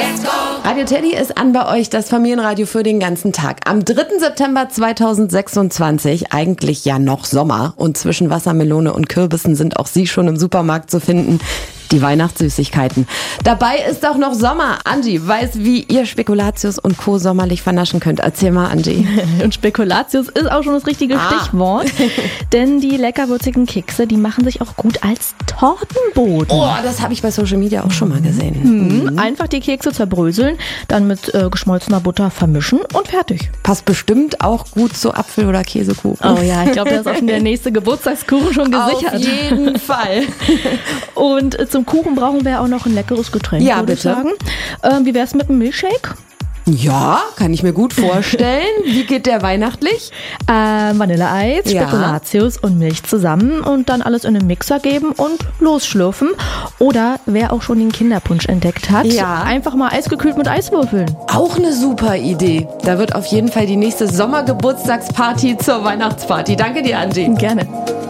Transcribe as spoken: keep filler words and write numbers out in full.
Let's go! Radio Teddy ist an bei euch, das Familienradio für den ganzen Tag. Am dritten September zweitausendsechsundzwanzig, eigentlich ja noch Sommer. Und zwischen Wassermelone und Kürbissen sind auch Sie schon im Supermarkt zu finden. Die Weihnachtssüßigkeiten. Dabei ist auch noch Sommer. Angie weiß, wie ihr Spekulatius und Co. sommerlich vernaschen könnt. Erzähl mal, Angie. Und Spekulatius ist auch schon das richtige Ah. Stichwort. Denn die leckerwürzigen Kekse, die machen sich auch gut als Tortenboden. Oh, das habe ich bei Social Media auch schon mal gesehen. Mhm. Einfach die Kekse zerbröseln, dann mit äh, geschmolzener Butter vermischen und fertig. Passt bestimmt auch gut zu Apfel- oder Käsekuchen. Oh ja, ich glaube, da ist auch schon der nächste Geburtstagskuchen schon gesichert. Auf jeden Fall. Und äh, zum Kuchen brauchen wir auch noch ein leckeres Getränk, Ja, würde ich bitte. sagen. Ähm, wie wär's mit einem Milchshake? Ja, kann ich mir gut vorstellen. Wie geht der weihnachtlich? Ähm, Vanilleeis, Ja. Spekulatius und Milch zusammen und dann alles in den Mixer geben und losschlürfen. Oder wer auch schon den Kinderpunsch entdeckt hat, Ja. einfach mal eisgekühlt mit Eiswürfeln. Auch eine super Idee. Da wird auf jeden Fall die nächste Sommergeburtstagsparty zur Weihnachtsparty. Danke dir, Angie. Gerne.